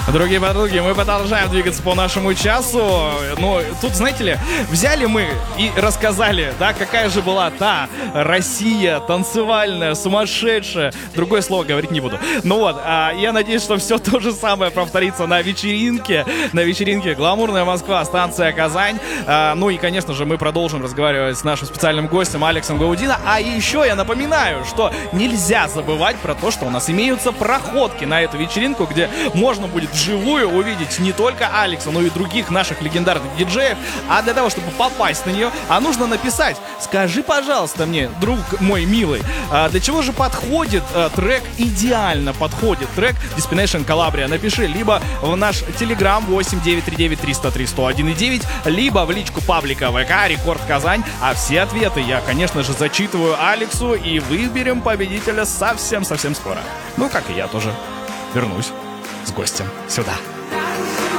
Дорогие подруги, мы продолжаем двигаться по нашему часу. Ну, тут, знаете ли, взяли мы и рассказали, да, какая же была та Россия танцевальная, сумасшедшая. Другое слово говорить не буду. Ну вот, я надеюсь, что все то же самое повторится на вечеринке. На вечеринке «Гламурная Москва», станция Казань. Ну и, конечно же, мы продолжим разговаривать с нашим специальным гостем Алексом Гаудино. А еще я напоминаю, что нельзя забывать про то, что у нас имеются проходки на эту вечеринку, где можно будет вживую увидеть не только Алекса, но и других наших легендарных диджеев. А для того, чтобы попасть на нее, нужно написать: скажи, пожалуйста, мне, друг мой милый, для чего же подходит трек, идеально подходит трек Destination Calabria. Напиши либо в наш телеграм 8939-303-101,9, либо в личку паблика ВК Рекорд Казань. А все ответы я, конечно же, зачитываю Алексу, и выберем победителя совсем-совсем скоро. Ну, как и я тоже вернусь с гостем сюда.